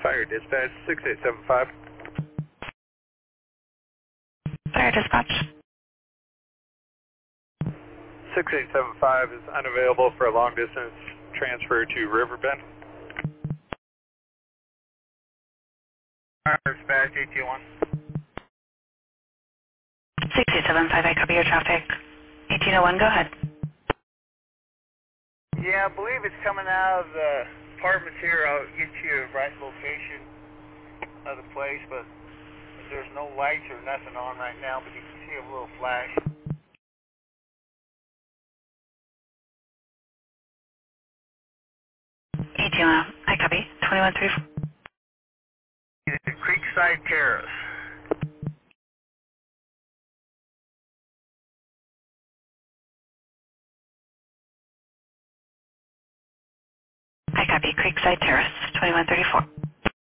Fire dispatch 6875. Fire dispatch. 6875 is unavailable for a long distance transfer to Riverbend. Fire dispatch 821. 6875, I copy your traffic. 1801, go ahead. Yeah, I believe it's coming out of the apartments here. I'll get you a right location of the place, but there's no lights or nothing on right now, but you can see a little flash. 1801, I copy. 2134. The Creekside Terrace. I copy. Creekside Terrace, 2134.